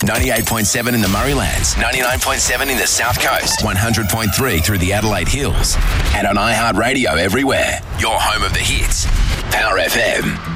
98.7 in the Murraylands, 99.7 in the South Coast, 100.3 through the Adelaide Hills, and on iHeartRadio everywhere. Your home of the hits. Power FM.